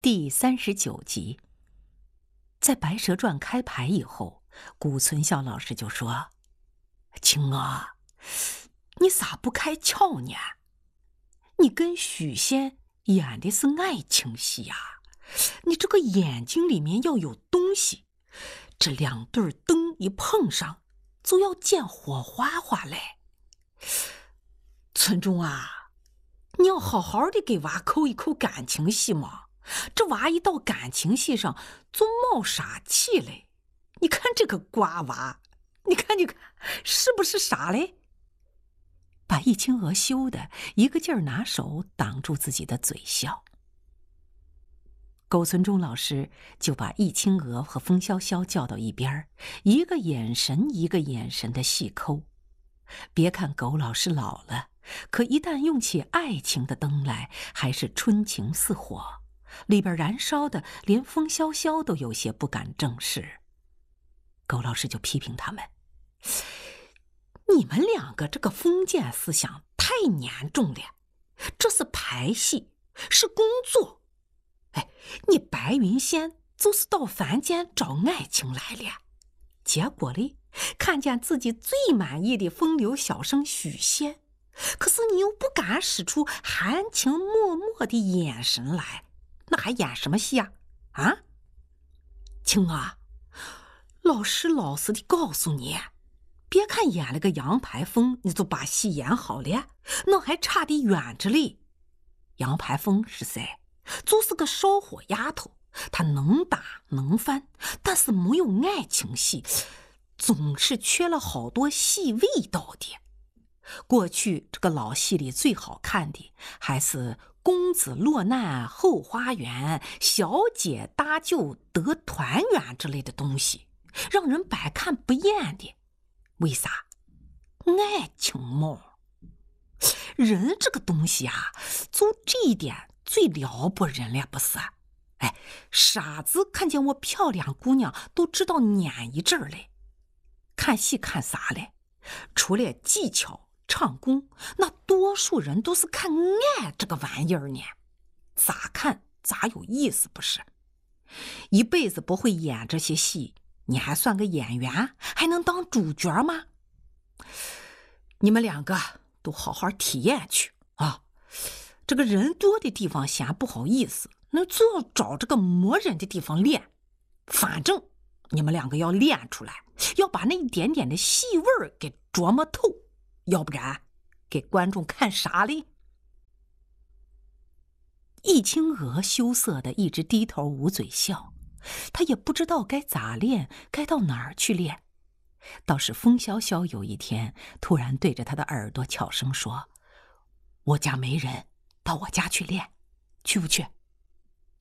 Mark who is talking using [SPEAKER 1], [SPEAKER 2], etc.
[SPEAKER 1] 第39集。在《白蛇传》开牌以后，古存孝老师就说：“青啊，你咋不开窍呢？你跟许仙演的是爱情戏呀，你这个眼睛里面要有东西，这两对灯一碰上，就要见火花花嘞。村中啊，你要好好的给娃抠一抠感情戏嘛。这娃一到感情戏上就冒傻气嘞。你看这个瓜娃，你看是不是傻嘞？”把易清娥羞得一个劲儿拿手挡住自己的嘴笑。苟存忠老师就把易清娥和风萧萧叫到一边，一个眼神一个眼神的细抠。别看苟老师老了，可一旦用起爱情的灯来，还是春情似火，里边燃烧的连风萧萧都有些不敢正视。苟老师就批评他们：“你们两个这个封建思想太严重了，这是排戏，是工作。你白云仙就是到凡间找爱情来了，结果哩，看见自己最满意的风流小生许仙，可是你又不敢使出含情脉脉的眼神来，那还演什么戏啊？啊，青啊，老师老实的告诉你，别看演了个杨排风，你就把戏演好了，那还差得远着哩。杨排风是谁？就是个烧火丫头，她能打能翻，但是没有爱情戏，总是缺了好多戏味道的。过去这个老戏里最好看的还是公子落难后花园，小姐搭救得团圆之类的东西，让人百看不厌的。为啥？爱情嘛，人这个东西啊，就这一点最了不人了，不是？傻子看见我漂亮姑娘都知道撵一阵儿嘞。看戏看啥嘞？除了技巧唱功，那多数人都是看爱这个玩意儿呢。咋看咋有意思，不是？一辈子不会演这些戏，你还算个演员，还能当主角吗？你们两个都好好体验去啊！这个人多的地方嫌不好意思，那就要找这个没人的地方练。反正你们两个要练出来，要把那一点点的戏味儿给琢磨透，要不然给观众看啥嘞？易清娥羞涩的一直低头捂嘴笑，她也不知道该咋练，该到哪儿去练。倒是风萧萧有一天突然对着她的耳朵悄声说：“我家没人，到我家去练，去不去？”